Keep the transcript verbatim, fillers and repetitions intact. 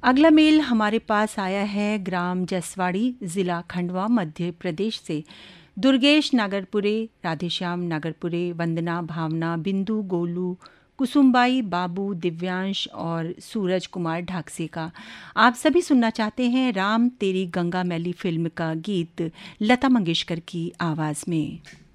अगला मेल हमारे पास आया है ग्राम जसवाड़ी, ज़िला खंडवा, मध्य प्रदेश से। दुर्गेश नागरपुरे, राधेश्याम नागरपुरे, वंदना, भावना, बिंदु, गोलू, कुसुमबाई, बाबू, दिव्यांश और सूरज कुमार ढाकसे का। आप सभी सुनना चाहते हैं राम तेरी गंगा मैली फिल्म का गीत लता मंगेशकर की आवाज़ में।